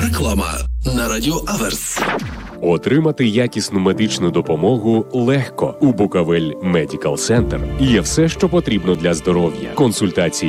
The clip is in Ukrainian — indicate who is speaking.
Speaker 1: Реклама на Радіо Аверс.
Speaker 2: Отримати якісну медичну допомогу легко. У Буковель Медикал Центр є все, що потрібно для здоров'я. Консультації